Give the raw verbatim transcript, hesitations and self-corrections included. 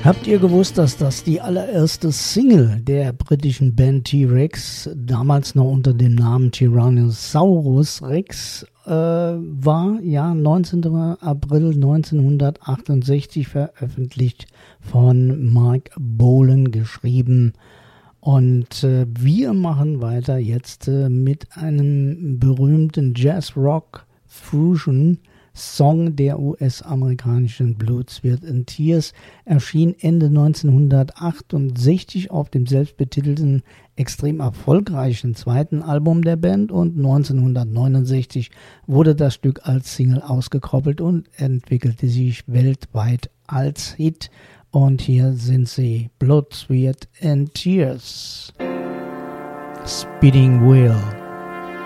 Habt ihr gewusst, dass das die allererste Single der britischen Band T-Rex, damals noch unter dem Namen Tyrannosaurus Rex, äh, war? Ja, neunzehnten April neunzehnhundertachtundsechzig veröffentlicht, von Mark Bolan geschrieben. Und äh, wir machen weiter jetzt äh, mit einem berühmten Jazz-Rock-Fusion Song der U S-amerikanischen Blood, Sweat and Tears, erschien Ende neunzehnhundertachtundsechzig auf dem selbstbetitelten, extrem erfolgreichen zweiten Album der Band, und neunzehnhundertneunundsechzig wurde das Stück als Single ausgekoppelt und entwickelte sich weltweit als Hit. Und hier sind sie, Blood, Sweat and Tears. Spinning Wheel.